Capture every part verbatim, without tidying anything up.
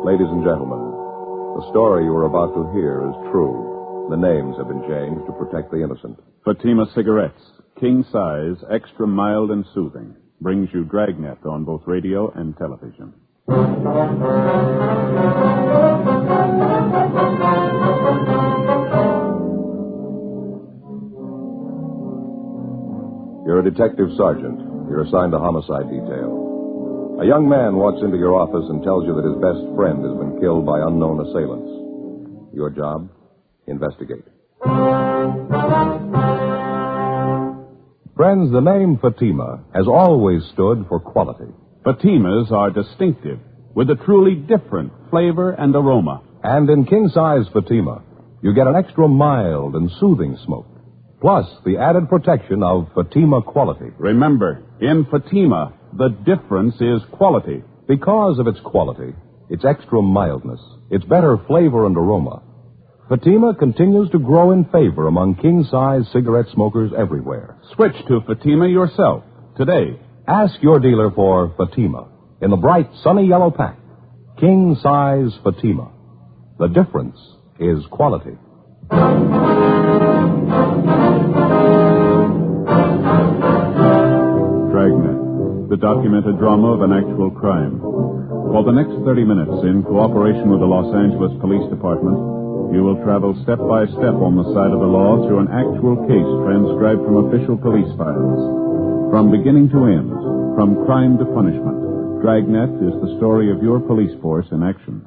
Ladies and gentlemen, the story you are about to hear is true. The names have been changed to protect the innocent. Fatima Cigarettes, king size, extra mild and soothing, brings you Dragnet on both radio and television. You're a detective sergeant. You're assigned to homicide detail. A young man walks into your office and tells you that his best friend has been killed by unknown assailants. Your job? Investigate. Friends, the name Fatima has always stood for quality. Fatimas are distinctive, with a truly different flavor and aroma. And in king-size Fatima, you get an extra mild and soothing smoke, plus the added protection of Fatima quality. Remember, in Fatima, the difference is quality. Because of its quality, its extra mildness, its better flavor and aroma, Fatima continues to grow in favor among king-size cigarette smokers everywhere. Switch to Fatima yourself today. Ask your dealer for Fatima in the bright, sunny yellow pack. King-size Fatima. The difference is quality. Dragnet, the documented drama of an actual crime. For the next thirty minutes, in cooperation with the Los Angeles Police Department, you will travel step by step on the side of the law through an actual case transcribed from official police files. From beginning to end, from crime to punishment, Dragnet is the story of your police force in action.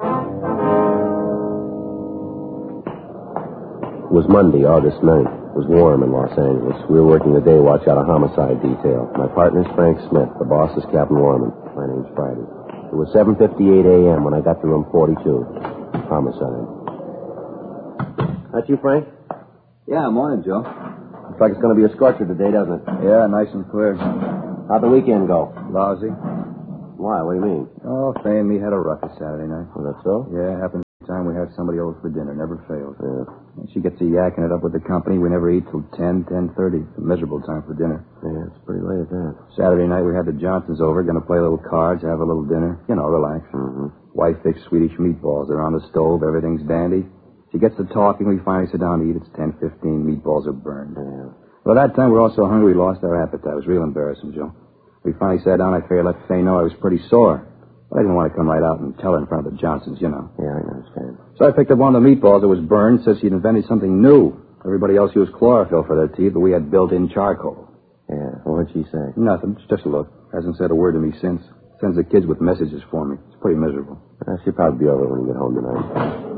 It was Monday, August ninth. It was warm in Los Angeles. We were working the day watch out of homicide detail. My partner's Frank Smith. The boss is Captain Warman. My name's Friday. It was seven fifty-eight a.m. when I got to room forty-two. Homicide. That you, Frank? Yeah, morning, Joe. Looks like it's going to be a scorcher today, doesn't it? Yeah, nice and clear. How'd the weekend go? Lousy. Why? What do you mean? Oh, Faye and me had a ruckus Saturday night. Was that so? Yeah, happens every time we have somebody over for dinner. Never fails. Yeah. And she gets to yakking it up with the company. We never eat till ten, ten thirty. It's a miserable time for dinner. Yeah, it's pretty late at that. Saturday night we had the Johnsons over, going to play a little cards, have a little dinner. You know, relax. Mm-hmm. Wife fixed Swedish meatballs. They're on the stove. Everything's dandy. She gets to talking. We finally sit down to eat. It's ten fifteen. Meatballs are burned. Yeah. Well, that time we were all so hungry we lost our appetite. It was real embarrassing, Joe. We finally sat down. I figured I let Faye know I was pretty sore. But I didn't want to come right out and tell her in front of the Johnsons, you know. Yeah, I understand. So I picked up one of the meatballs that was burned. Said she'd invented something new. Everybody else used chlorophyll for their teeth, but we had built-in charcoal. Yeah. Well, what'd she say? Nothing. Just a look. Hasn't said a word to me since. Sends the kids with messages for me. It's pretty miserable. Uh, she'll probably be over when you get home tonight.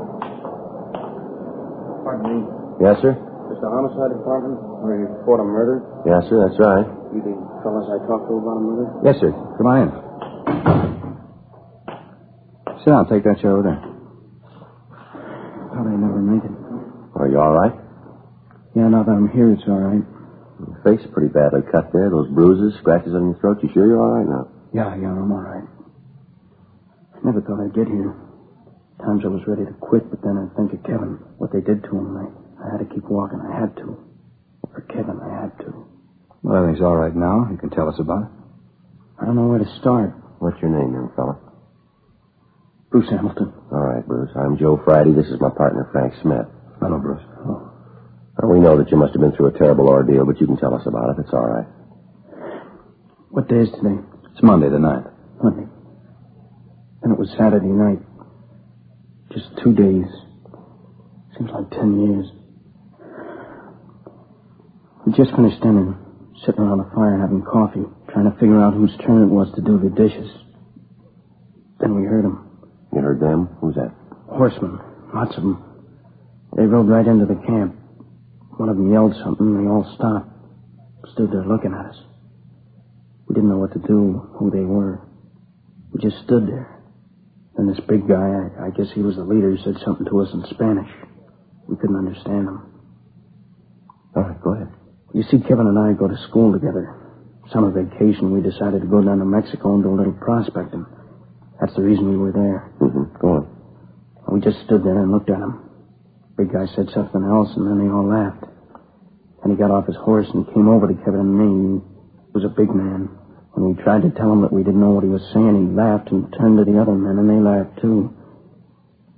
Pardon me. Yes, sir? Just the homicide department? Where you report a murder? Yes, sir, that's right. You the fellas I talked to about a murder? Yes, sir. Come on in. Sit down. Take that chair over there. Thought I'd never make it. Are you all right? Yeah, now that I'm here, it's all right. Your face is pretty badly cut there. Those bruises, scratches on your throat. You sure you're all right now? Yeah, yeah, I'm all right. I never thought I'd get here. Times I was ready to quit, but then I'd think of Kevin, what they did to him, and I, I had to keep walking. I had to. For Kevin, I had to. Well, everything's all right now. You can tell us about it. I don't know where to start. What's your name, young fella? Bruce Hamilton. All right, Bruce. I'm Joe Friday. This is my partner, Frank Smith. Hello, Bruce. Oh. Well, we know that you must have been through a terrible ordeal, but you can tell us about it. It's all right. What day is today? It's Monday the ninth. Monday. And it was Saturday night. Just two days. Seems like ten years. We just finished dinner, sitting around the fire having coffee, trying to figure out whose turn it was to do the dishes. Then we heard them. You heard them? Who's that? Horsemen. Lots of them. They rode right into the camp. One of them yelled something, and they all stopped. Stood there looking at us. We didn't know what to do, who they were. We just stood there. Then this big guy, I, I guess he was the leader, said something to us in Spanish. We couldn't understand him. All right, go ahead. You see, Kevin and I go to school together. Summer vacation, we decided to go down to Mexico and do a little prospecting. That's the reason we were there. Mm-hmm. Go on. We just stood there and looked at him. Big guy said something else, and then they all laughed. Then he got off his horse and came over to Kevin and me. He was a big man. When we tried to tell him that we didn't know what he was saying, he laughed and turned to the other men, and they laughed, too.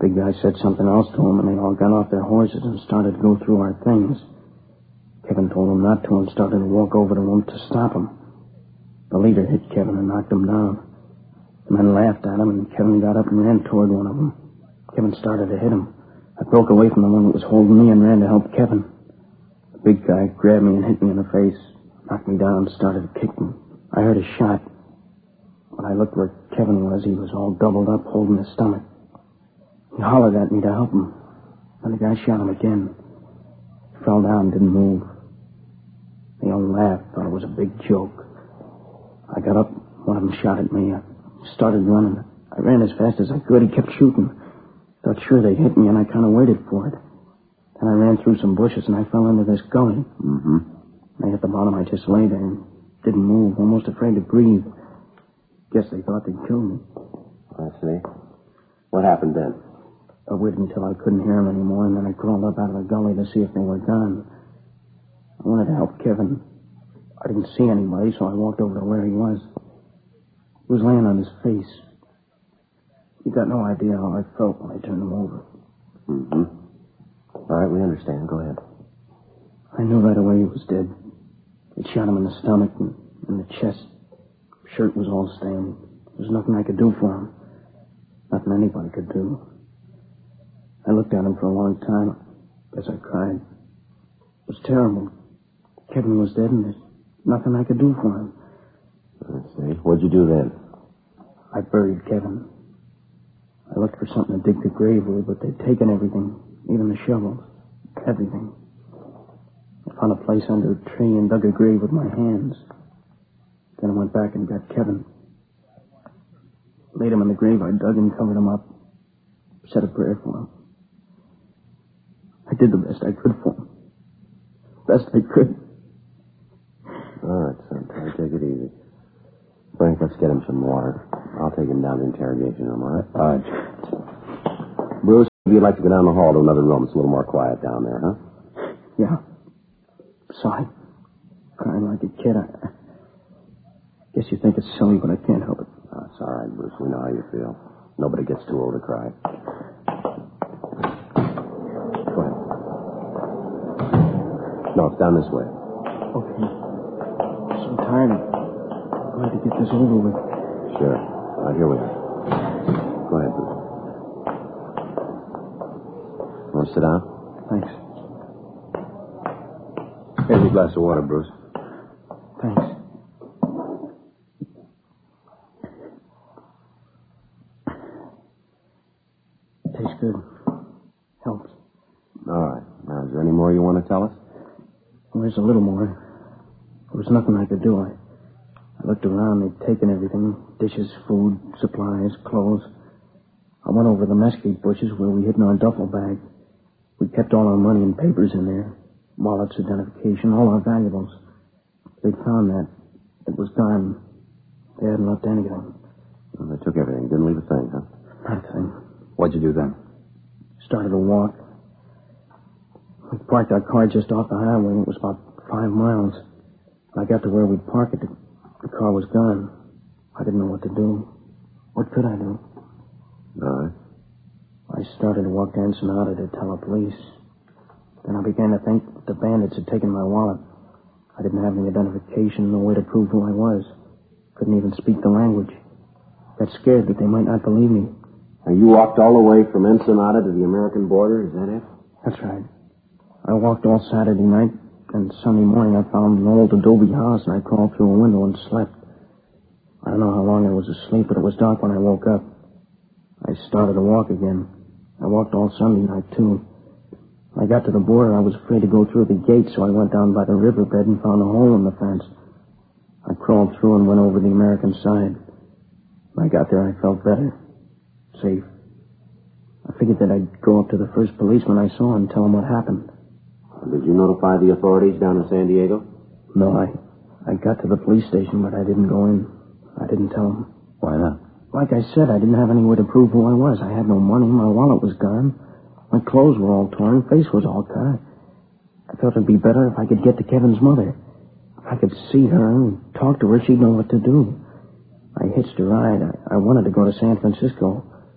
Big guy said something else to him, and they all got off their horses and started to go through our things. Kevin told them not to and started to walk over to him to stop him. The leader hit Kevin and knocked him down. The men laughed at him, and Kevin got up and ran toward one of them. Kevin started to hit him. I broke away from the one that was holding me and ran to help Kevin. The big guy grabbed me and hit me in the face, knocked me down, and started to kick me. I heard a shot. When I looked where Kevin was, he was all doubled up, holding his stomach. He hollered at me to help him. Then the guy shot him again. He fell down and didn't move. They all laughed, thought it was a big joke. I got up. One of them shot at me. I started running. I ran as fast as I could. He kept shooting. Thought sure they'd hit me, and I kind of waited for it. Then I ran through some bushes, and I fell into this gully. Mm-hmm. When I hit the bottom, I just lay there and didn't move, almost afraid to breathe. Guess they thought they'd kill me. I see. What happened then? I waited until I couldn't hear them anymore, and then I crawled up out of the gully to see if they were gone. I wanted to help Kevin. I didn't see anybody, so I walked over to where he was. He was laying on his face. You got no idea how I felt when I turned him over. Mm-hmm. All right, we understand. Go ahead. I knew right away he was dead. It shot him in the stomach and in the chest. Shirt was all stained. There was nothing I could do for him. Nothing anybody could do. I looked at him for a long time. Guess I cried. It was terrible. Kevin was dead, and there's nothing I could do for him. I see. What'd you do then? I buried Kevin. I looked for something to dig the grave with, but they'd taken everything, even the shovels, everything. I found a place under a tree and dug a grave with my hands. Then I went back and got Kevin. Laid him in the grave I dug and covered him up. Said a prayer for him. I did the best I could for him. Best I could. All right, son. Try to take it easy. Frank, let's get him some water. I'll take him down to the interrogation room, all right? All right. Bruce, if you'd like to go down the hall to another room, it's a little more quiet down there, huh? Yeah. Sorry. Crying like a kid. I guess you think it's silly, but I can't help it. Oh, it's all right, Bruce. We know how you feel. Nobody gets too old to cry. Go ahead. No, it's down this way. Okay. I'm so tired. I'm glad to get this over with. Sure. All right, here we are. Go ahead, Bruce. Want to sit down? Thanks. Here's a glass of water, Bruce. Thanks. Tastes good. Helps. All right. Now, is there any more you want to tell us? Well, there's a little more. There was nothing I could do. I, I looked around. They'd taken everything. Dishes, food, supplies, clothes. I went over the mesquite bushes where we hid in our duffel bag. We kept all our money and papers in there. Wallets, identification, all our valuables. They'd found that. It was gone. They hadn't left anything. Well, they took everything. Didn't leave a thing, huh? Nothing. What'd you do then? Started to walk. We parked our car just off the highway, and it was about five miles. When I got to where we'd parked it, the, the car was gone. I didn't know what to do. What could I do? All right. I started to walk to Ensenada to tell the police. Then I began to think that the bandits had taken my wallet. I didn't have any identification, no way to prove who I was. Couldn't even speak the language. Got scared that they might not believe me. Now, you walked all the way from Ensenada to the American border, is that it? That's right. I walked all Saturday night, and Sunday morning I found an old adobe house, and I crawled through a window and slept. I don't know how long I was asleep, but it was dark when I woke up. I started to walk again. I walked all Sunday night, too. When I got to the border, I was afraid to go through the gate, so I went down by the riverbed and found a hole in the fence. I crawled through and went over the American side. When I got there, I felt better. Safe. I figured that I'd go up to the first policeman I saw and tell him what happened. Did you notify the authorities down in San Diego? No, I, I got to the police station, but I didn't go in. I didn't tell them. Why not? Like I said, I didn't have any way to prove who I was. I had no money. My wallet was gone. My clothes were all torn. Face was all cut. I thought it'd be better if I could get to Kevin's mother. If I could see her and talk to her, she'd know what to do. I hitched a ride. I, I wanted to go to San Francisco.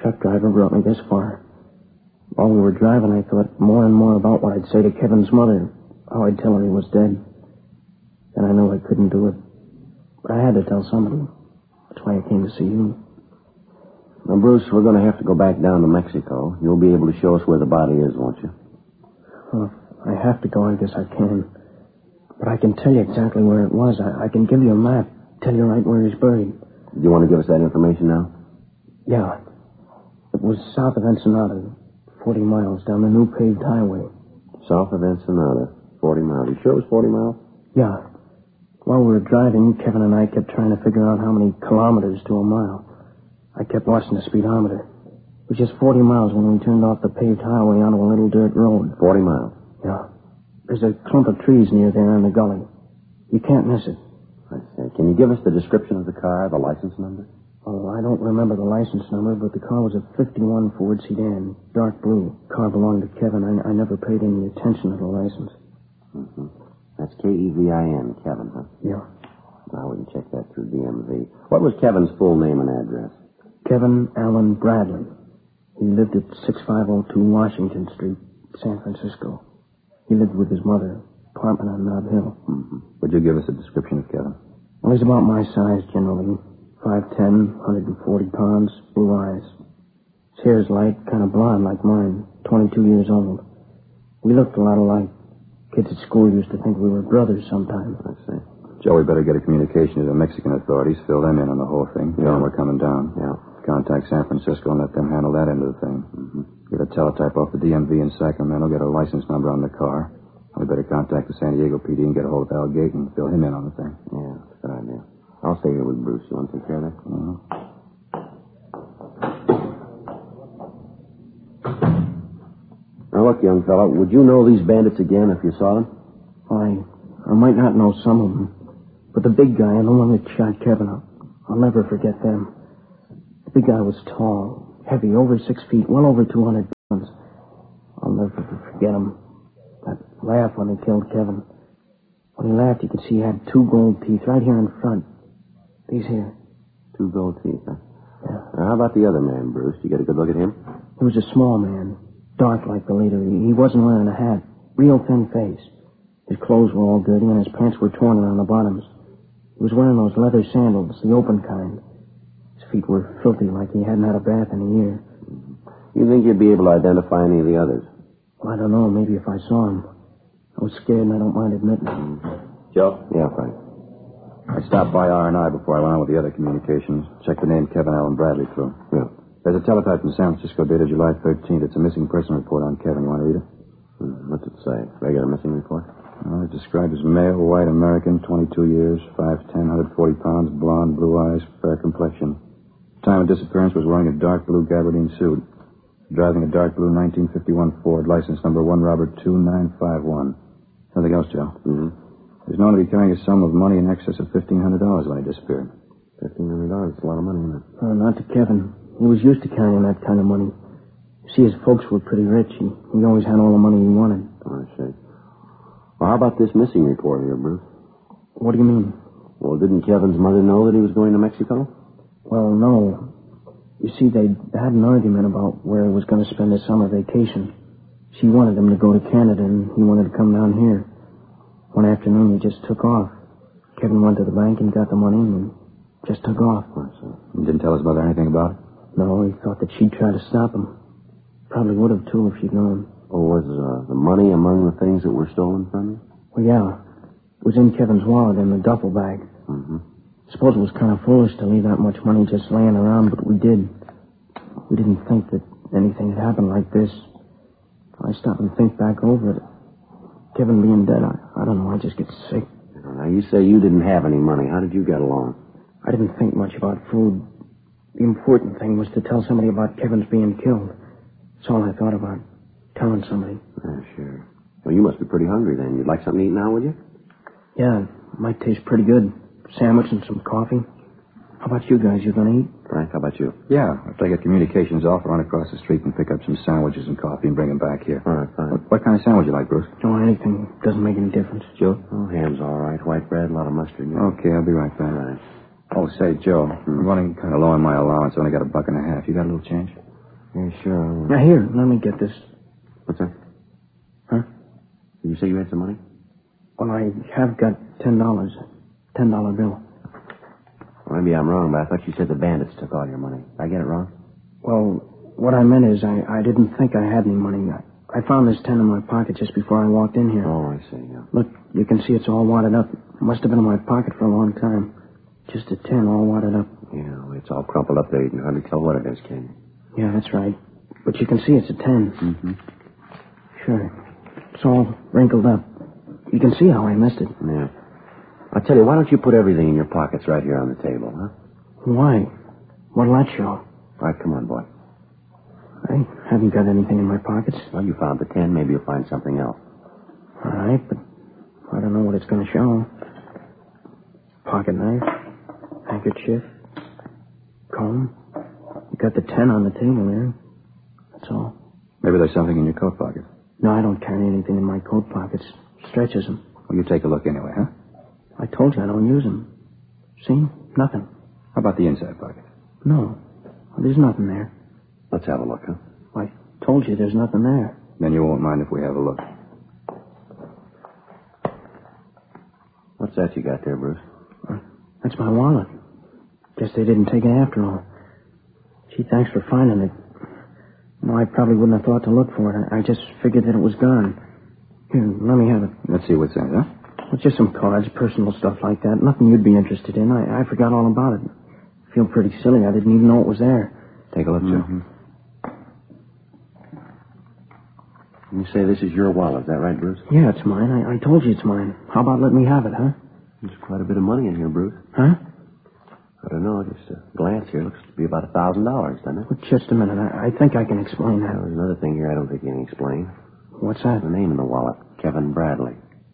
truck driver brought me this far. While we were driving, I thought more and more about what I'd say to Kevin's mother, how I'd tell her he was dead. Then I knew I couldn't do it. But I had to tell somebody. That's why I came to see you. Now, Bruce, we're going to have to go back down to Mexico. You'll be able to show us where the body is, won't you? Well, if I have to go, I guess I can. But I can tell you exactly where it was. I, I can give you a map, tell you right where he's buried. Do you want to give us that information now? Yeah. It was south of Ensenada, forty miles down the new paved highway. South of Ensenada, forty miles. You sure it was forty miles? Yeah. While we were driving, Kevin and I kept trying to figure out how many kilometers to a mile. I kept watching the speedometer. It was just forty miles when we turned off the paved highway onto a little dirt road. Forty miles? Yeah. There's a clump of trees near there in the gully. You can't miss it. I see. Can you give us the description of the car, the license number? Oh, I don't remember the license number, but the car was a fifty-one Ford sedan, dark blue. Car belonged to Kevin. I, I never paid any attention to the license. Mm-hmm. That's K E V I N, Kevin, huh? Yeah. Now we can check that through D M V. What was Kevin's full name and address? Kevin Allen Bradley. He lived at sixty-five oh two Washington Street, San Francisco. He lived with his mother, apartment on Nob Hill. Mm-hmm. Would you give us a description of Kevin? Well, he's about my size, generally. five ten, one hundred forty pounds, blue eyes. His hair's light, kind of blonde like mine, twenty-two years old. We looked a lot alike. Kids at school used to think we were brothers sometimes. I see. Joe, we better get a communication to the Mexican authorities, fill them in on the whole thing. Yeah. Tell them we're coming down. Yeah. Contact San Francisco and let them handle that end of the thing. Mm-hmm. Get a teletype off the D M V in Sacramento, get a license number on the car. We better contact the San Diego P D and get a hold of Al Gate and fill him in on the thing. Yeah, that's a good idea. I'll stay here with Bruce. You want to take care of that? Mm-hmm. Now, look, young fellow, would you know these bandits again if you saw them? I, I might not know some of them, but the big guy and the one that shot Kevin up, I'll never forget them. The big guy was tall, heavy, over six feet, well over two hundred pounds. I'll never forget him. That laugh when they killed Kevin. When he laughed, you could see he had two gold teeth right here in front. These here. Two gold teeth, huh? Yeah. Now, how about the other man, Bruce? You get a good look at him? He was a small man, dark like the leader. He wasn't wearing a hat, real thin face. His clothes were all dirty, and his pants were torn around the bottoms. He was wearing those leather sandals, the open kind. His feet were filthy, like he hadn't had a bath in a year. You think you'd be able to identify any of the others? Well, I don't know. Maybe if I saw him. I was scared, and I don't mind admitting it. Mm-hmm. Joe? Yeah, Frank. I stopped by R and I before I went on with the other communications. Checked the name Kevin Allen Bradley through. Yeah. There's a teletype from San Francisco dated July thirteenth. It's a missing person report on Kevin. You want to read it? Hmm, what's it say? Regular missing report? Well, it's described as male, white American, twenty-two years, five ten, one hundred forty pounds, blonde, blue eyes, fair complexion. Time of disappearance was wearing a dark blue gabardine suit. Driving a dark blue nineteen fifty-one Ford, license number one Robert two nine five one. Nothing else, Joe. Mm-hmm. He's known to be carrying a sum of money in excess of fifteen hundred dollars when he disappeared. fifteen hundred dollars is a lot of money, isn't it? Uh, not to Kevin. He was used to carrying that kind of money. You see, his folks were pretty rich. He, he always had all the money he wanted. Oh, I see. Well, how about this missing report here, Bruce? What do you mean? Well, didn't Kevin's mother know that he was going to Mexico? Well, no. You see, they had an argument about where he was going to spend his summer vacation. She wanted him to go to Canada, and he wanted to come down here. One afternoon, he just took off. Kevin went to the bank and got the money and just took off. He didn't tell his mother anything about it? No, he thought that she'd try to stop him. Probably would have, too, if she'd known. Or was uh, the money among the things that were stolen from you? Well, yeah. It was in Kevin's wallet in the duffel bag. Mm-hmm. I suppose it was kind of foolish to leave that much money just laying around, but we did. We didn't think that anything had happened like this. I stop and think back over it. Kevin being dead, I, I don't know, I just get sick. Now, you say you didn't have any money. How did you get along? I didn't think much about food. The important thing was to tell somebody about Kevin's being killed. That's all I thought about, telling somebody. Yeah, sure. Well, you must be pretty hungry then. You'd like something to eat now, would you? Yeah, it might taste pretty good. Sandwich and some coffee. How about you guys? You gonna eat? Frank, how about you? Yeah, after I get communications off, I'll run across the street and pick up some sandwiches and coffee and bring them back here. All right, fine. What, what kind of sandwich you like, Bruce? No, anything. Doesn't make any difference. Joe? Oh, ham's all right. White bread, a lot of mustard. Yeah. Okay, I'll be right back. All right. Oh, say, Joe, I'm running kind of low on my allowance. I only got a buck and a half. You got a little change? Yeah, sure. Now, here, let me get this. What's that? Huh? Did you say you had some money? Well, I have got ten dollars. Ten dollar bill. Well, maybe I'm wrong, but I thought you said the bandits took all your money. Did I get it wrong? Well, what I meant is I, I didn't think I had any money. I, I found this ten in my pocket just before I walked in here. Oh, I see, yeah. Look, you can see it's all wadded up. It must have been in my pocket for a long time. Just a ten all wadded up. Yeah, it's all crumpled up there. You can hardly tell what it is, can you? Yeah, that's right. But you can see it's a ten. Mm-hmm. Sure. It's all wrinkled up. You can see how I missed it. Yeah. I'll tell you, why don't you put everything in your pockets right here on the table, huh? Why? What'll that show? All right, come on, boy. I haven't got anything in my pockets. Well, you found the ten. Maybe you'll find something else. All right, but I don't know what it's going to show. Pocket knife, handkerchief, comb. You got the ten on the table there. That's all. Maybe there's something in your coat pocket. No, I don't carry anything in my coat pockets. Stretches them. Well, you take a look anyway, huh? I told you I don't use them. See? Nothing. How about the inside pocket? No. There's nothing there. Let's have a look, huh? I told you there's nothing there. Then you won't mind if we have a look. What's that you got there, Bruce? Uh, that's my wallet. Guess they didn't take it after all. Gee, thanks for finding it. No, I probably wouldn't have thought to look for it. I just figured that it was gone. Here, let me have it. Let's see what's in it, huh? Well, just some cards, personal stuff like that. Nothing you'd be interested in. I, I forgot all about it. I feel pretty silly. I didn't even know it was there. Take a look, Joe. Mm-hmm. You say this is your wallet, is that right, Bruce? Yeah, it's mine. I, I told you it's mine. How about letting me have it, huh? There's quite a bit of money in here, Bruce. Huh? I don't know. Just a glance here. Looks to be about a thousand dollars, doesn't it? Well, just a minute. I, I think I can explain Now, that. there's another thing here I don't think you can explain. What's that? The name in the wallet. Kevin Bradley.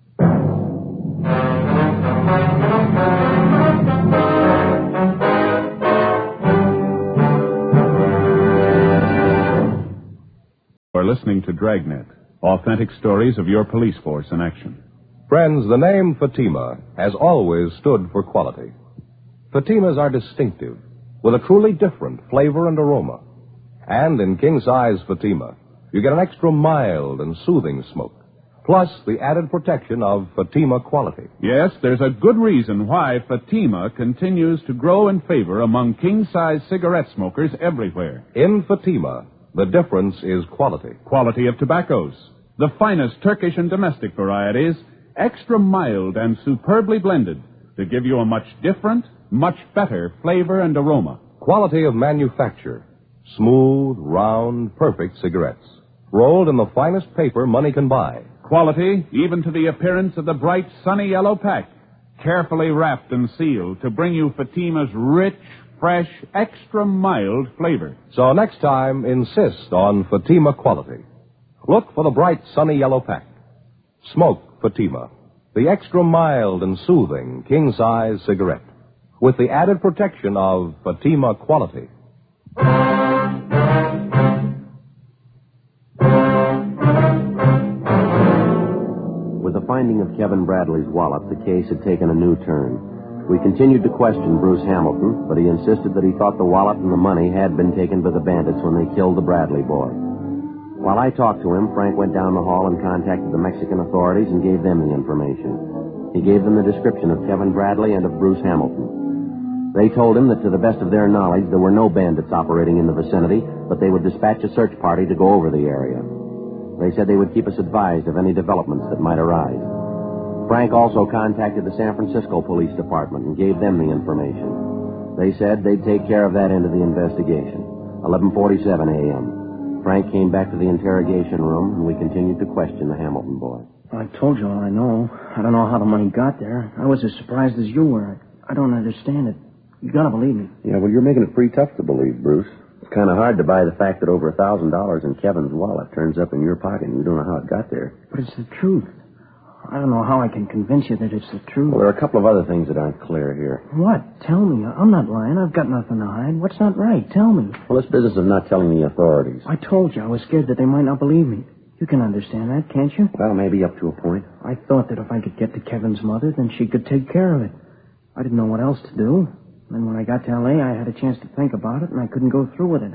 You're listening to Dragnet, authentic stories of your police force in action. Friends, the name Fatima has always stood for quality. Fatimas are distinctive, with a truly different flavor and aroma. And in king-size Fatima, you get an extra mild and soothing smoke, plus the added protection of Fatima quality. Yes, there's a good reason why Fatima continues to grow in favor among king-size cigarette smokers everywhere. In Fatima, the difference is quality. Quality of tobaccos, the finest Turkish and domestic varieties, extra mild and superbly blended to give you a much different, much better flavor and aroma. Quality of manufacture. Smooth, round, perfect cigarettes. Rolled in the finest paper money can buy. Quality, even to the appearance of the bright, sunny yellow pack. Carefully wrapped and sealed to bring you Fatima's rich, fresh, extra mild flavor. So next time, insist on Fatima quality. Look for the bright, sunny yellow pack. Smoke Fatima, the extra mild and soothing king-size cigarette, with the added protection of Fatima quality. With the finding of Kevin Bradley's wallet, the case had taken a new turn. We continued to question Bruce Hamilton, but he insisted that he thought the wallet and the money had been taken by the bandits when they killed the Bradley boy. While I talked to him, Frank went down the hall and contacted the Mexican authorities and gave them the information. He gave them the description of Kevin Bradley and of Bruce Hamilton. They told him that to the best of their knowledge, there were no bandits operating in the vicinity, but they would dispatch a search party to go over the area. They said they would keep us advised of any developments that might arise. Frank also contacted the San Francisco Police Department and gave them the information. They said they'd take care of that end of the investigation. eleven forty-seven a.m. Frank came back to the interrogation room, and we continued to question the Hamilton boy. I told you all I know. I don't know how the money got there. I was as surprised as you were. I, I don't understand it. You gotta believe me. Yeah, well, you're making it pretty tough to believe, Bruce. It's kind of hard to buy the fact that over a thousand dollars in Kevin's wallet turns up in your pocket and you don't know how it got there. But it's the truth. I don't know how I can convince you that it's the truth. Well, there are a couple of other things that aren't clear here. What? Tell me. I'm not lying. I've got nothing to hide. What's not right? Tell me. Well, this business of not telling the authorities. I told you I was scared that they might not believe me. You can understand that, can't you? Well, maybe up to a point. I thought that if I could get to Kevin's mother, then she could take care of it. I didn't know what else to do. Then when I got to L A, I had a chance to think about it, and I couldn't go through with it.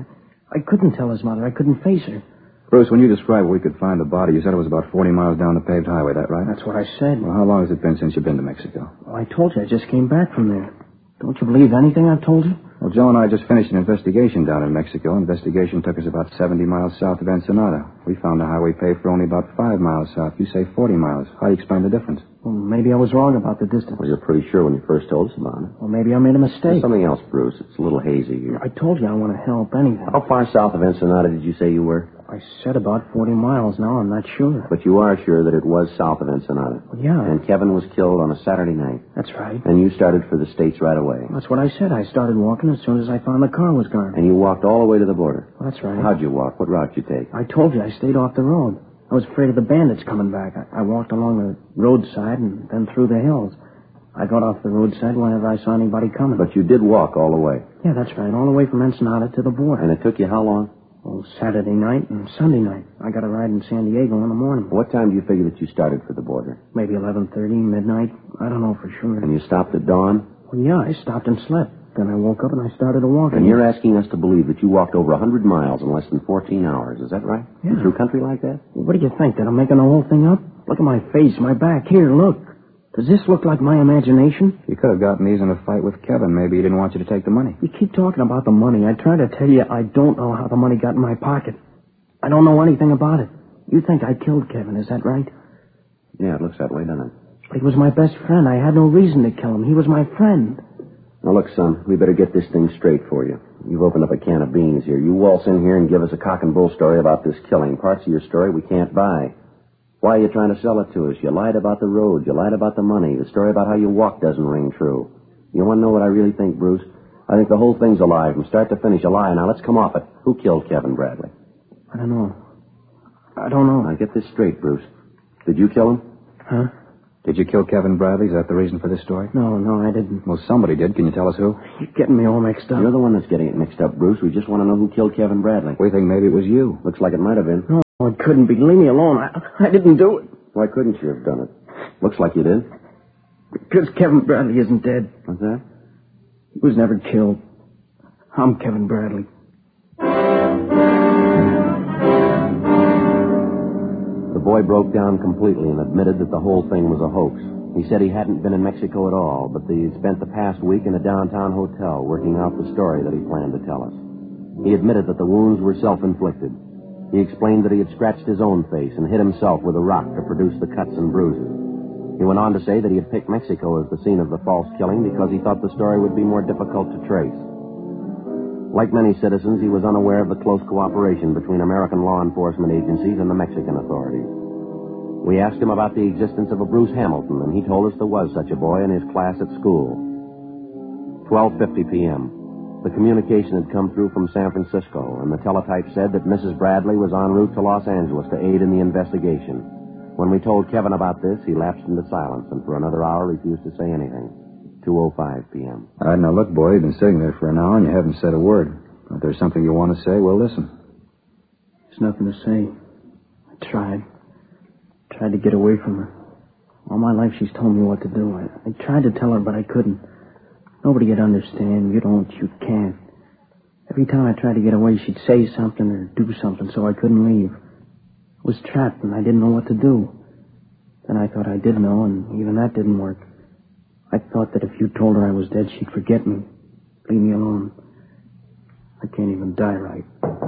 I couldn't tell his mother. I couldn't face her. Bruce, when you described where we could find the body, you said it was about forty miles down the paved highway, that right? That's what I said. Well, how long has it been since you've been to Mexico? Well, I told you I just came back from there. Don't you believe anything I've told you? Well, Joe and I just finished an investigation down in Mexico. Investigation took us about seventy miles south of Ensenada. We found a highway paved for only about five miles south. You say forty miles. How do you explain the difference? Well, maybe I was wrong about the distance. Well, you're pretty sure when you first told us about it. Well, maybe I made a mistake. There's something else, Bruce. It's a little hazy here. I told you I want to help anything. How far south of Ensenada did you say you were? I said about forty miles now. I'm not sure. But you are sure that it was south of Ensenada. Well, yeah. And Kevin was killed on a Saturday night. That's right. And you started for the States right away. That's what I said. I started walking as soon as I found the car was gone. And you walked all the way to the border. Well, that's right. How'd you walk? What route did you take? I told you I stayed off the road. I was afraid of the bandits coming back. I, I walked along the roadside and then through the hills. I got off the roadside whenever I saw anybody coming. But you did walk all the way. Yeah, that's right. All the way from Ensenada to the border. And it took you how long? Oh, Saturday night and Sunday night. I got a ride in San Diego in the morning. What time do you figure that you started for the border? Maybe eleven thirty, midnight. I don't know for sure. And you stopped at dawn? Well, yeah, I stopped and slept. Then I woke up and I started to walk. And you're asking us to believe that you walked over one hundred miles in less than fourteen hours. Is that right? Yeah. Through country like that? What do you think? That I'm making the whole thing up? Look at my face, my back. Here, look. Does this look like my imagination? You could have gotten these in a fight with Kevin. Maybe he didn't want you to take the money. You keep talking about the money. I try to tell you I don't know how the money got in my pocket. I don't know anything about it. You think I killed Kevin, is that right? Yeah, it looks that way, doesn't it? But he was my best friend. I had no reason to kill him. He was my friend. Now, look, son, we better get this thing straight for you. You've opened up a can of beans here. You waltz in here and give us a cock and bull story about this killing. Parts of your story we can't buy. Why are you trying to sell it to us? You lied about the road. You lied about the money. The story about how you walked doesn't ring true. You want to know what I really think, Bruce? I think the whole thing's a lie from start to finish. A lie. Now, let's come off it. Who killed Kevin Bradley? I don't know. I don't know. Now, get this straight, Bruce. Did you kill him? Huh? Did you kill Kevin Bradley? Is that the reason for this story? No, no, I didn't. Well, somebody did. Can you tell us who? You're getting me all mixed up. You're the one that's getting it mixed up, Bruce. We just want to know who killed Kevin Bradley. We think maybe it was you. Looks like it might have been. No, it couldn't be. Leave me alone. I, I didn't do it. Why couldn't you have done it? Looks like you did. Because Kevin Bradley isn't dead. What's that? He was never killed. I'm Kevin Bradley. The boy broke down completely and admitted that the whole thing was a hoax. He said he hadn't been in Mexico at all, but that he had spent the past week in a downtown hotel working out the story that he planned to tell us. He admitted that the wounds were self-inflicted. He explained that he had scratched his own face and hit himself with a rock to produce the cuts and bruises. He went on to say that he had picked Mexico as the scene of the false killing because he thought the story would be more difficult to trace. Like many citizens, he was unaware of the close cooperation between American law enforcement agencies and the Mexican authorities. We asked him about the existence of a Bruce Hamilton, and he told us there was such a boy in his class at school. twelve fifty p.m. The communication had come through from San Francisco, and the teletype said that Missus Bradley was en route to Los Angeles to aid in the investigation. When we told Kevin about this, he lapsed into silence, and for another hour refused to say anything. two oh five p.m. All right, now look, boy, you've been sitting there for an hour and you haven't said a word. If there's something you want to say, well, listen. There's nothing to say. I tried. Tried to get away from her. All my life she's told me what to do. I, I tried to tell her, but I couldn't. Nobody would understand. You don't, you can't. Every time I tried to get away, she'd say something or do something, so I couldn't leave. I was trapped, and I didn't know what to do. Then I thought I did know, and even that didn't work. I thought that if you told her I was dead, she'd forget me. Leave me alone. I can't even die right.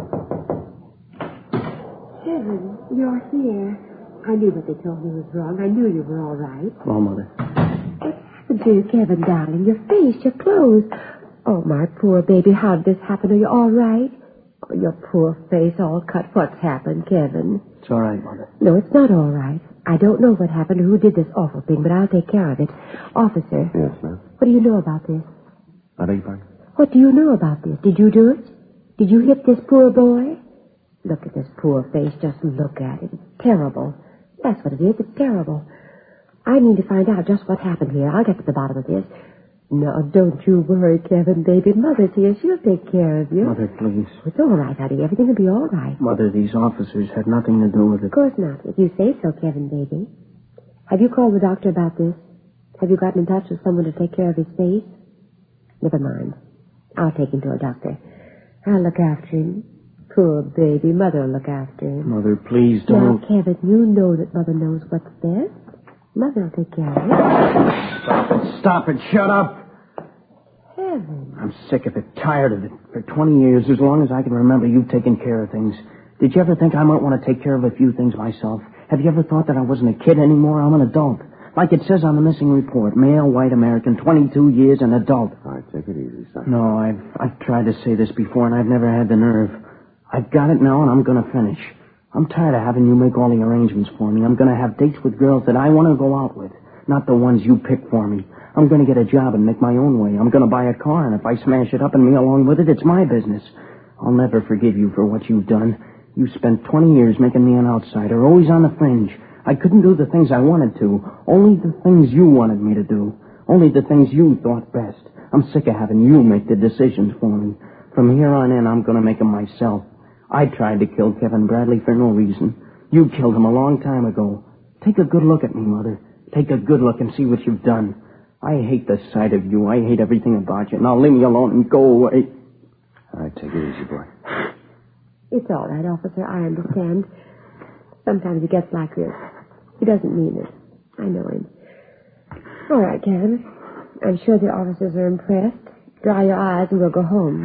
Kevin, you're here. I knew what they told me was wrong. I knew you were all right. Hello, Mother. What happened to you, Kevin, darling? Your face, your clothes. Oh, my poor baby, how did this happen? Are you all right? Oh, your poor face all cut. What's happened, Kevin? It's all right, Mother. No, it's not all right. I don't know what happened or who did this awful thing, but I'll take care of it. Officer. Yes, ma'am. What do you know about this? I beg your pardon? What do you know about this? Did you do it? Did you hit this poor boy? Look at this poor face. Just look at it. It's terrible. That's what it is. It's terrible. I need to find out just what happened here. I'll get to the bottom of this. No, don't you worry, Kevin, baby. Mother's here. She'll take care of you. Mother, please. It's all right, honey. Everything will be all right. Mother, these officers had nothing to do with it. Of course not. If you say so, Kevin, baby. Have you called the doctor about this? Have you gotten in touch with someone to take care of his face? Never mind. I'll take him to a doctor. I'll look after him. Poor baby. Mother will look after him. Mother, please Now, don't. Kevin, you know that Mother knows what's best. Mother will take care of it. Stop it. Stop it. Shut up. Kevin. I'm sick of it, tired of it. For twenty years, as long as I can remember, you've taken care of things. Did you ever think I might want to take care of a few things myself? Have you ever thought that I wasn't a kid anymore? I'm an adult. Like it says on the missing report, male, white American, twenty-two years, an adult. All right, take it easy, son. No, I've, I've tried to say this before, and I've never had the nerve. I've got it now, and I'm going to finish. I'm tired of having you make all the arrangements for me. I'm going to have dates with girls that I want to go out with, not the ones you pick for me. I'm going to get a job and make my own way. I'm going to buy a car, and if I smash it up and me along with it, it's my business. I'll never forgive you for what you've done. You spent twenty years making me an outsider, always on the fringe. I couldn't do the things I wanted to, only the things you wanted me to do, only the things you thought best. I'm sick of having you make the decisions for me. From here on in, I'm going to make them myself. I tried to kill Kevin Bradley for no reason. You killed him a long time ago. Take a good look at me, Mother. Take a good look and see what you've done. I hate the sight of you. I hate everything about you. Now leave me alone and go away. All right, take it easy, boy. It's all right, officer. I understand. Sometimes he gets like this. He doesn't mean it. I know him. All right, Kevin. I'm sure the officers are impressed. Dry your eyes and we'll go home.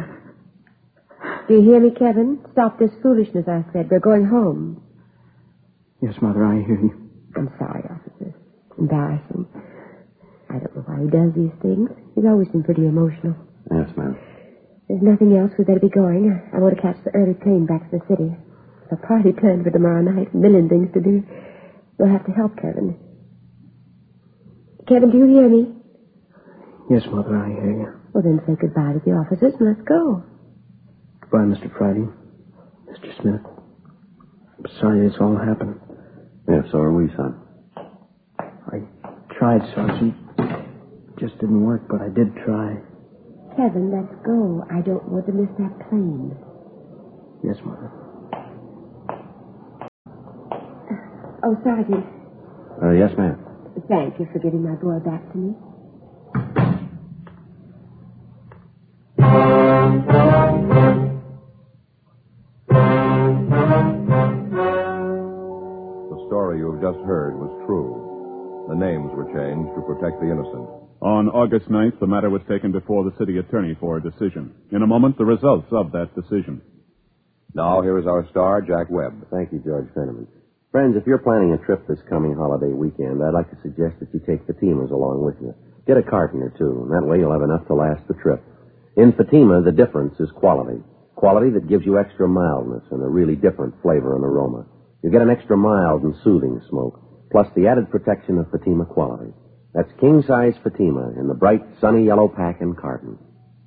Do you hear me, Kevin? Stop this foolishness, I said. We're going home. Yes, Mother, I hear you. I'm sorry, officer. Embarrassing. I don't know why he does these things. He's always been pretty emotional. Yes, ma'am. There's nothing else. We better be going. I want to catch the early plane back to the city. It's a party planned for tomorrow night. A million things to do. You'll have to help Kevin. Kevin, do you hear me? Yes, Mother, I hear you. Well, then say goodbye to the officers and let's go. Goodbye, Mister Friday. Mister Smith. I'm sorry this all happened. Yeah, so are we, son. I tried, Sergeant. It just didn't work, but I did try. Kevin, let's go. I don't want to miss that plane. Yes, Mother. Oh, Sergeant. Uh, yes, ma'am. Thank you for giving my boy back to me. The story you have just heard was true. The names were changed to protect the innocent. On August ninth, the matter was taken before the city attorney for a decision. In a moment, the results of that decision. Now, here is our star, Jack Webb. Thank you, George Fenneman. Friends, if you're planning a trip this coming holiday weekend, I'd like to suggest that you take Fatima's along with you. Get a carton or two, and that way you'll have enough to last the trip. In Fatima, the difference is quality. Quality that gives you extra mildness and a really different flavor and aroma. You get an extra mild and soothing smoke, plus the added protection of Fatima quality. That's king-size Fatima in the bright, sunny yellow pack and carton.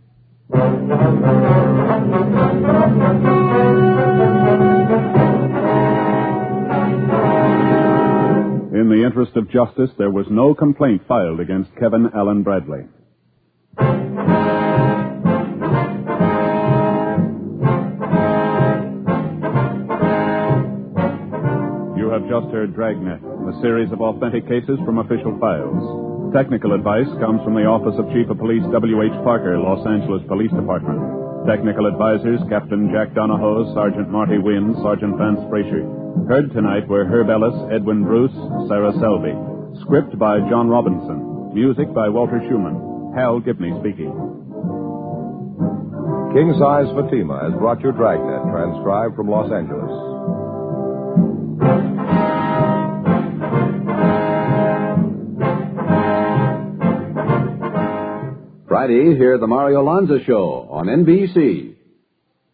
In the interest of justice, there was no complaint filed against Kevin Allen Bradley. You have just heard Dragnet, a series of authentic cases from official files. Technical advice comes from the Office of Chief of Police W H Parker, Los Angeles Police Department. Technical advisors, Captain Jack Donahoe, Sergeant Marty Wynn, Sergeant Vance Frazier. Heard tonight were Herb Ellis, Edwin Bruce, Sarah Selby. Script by John Robinson. Music by Walter Schumann. Hal Gibney speaking. King Size Fatima has brought you Dragnet, transcribed from Los Angeles. Friday, hear the Mario Lanza Show on N B C.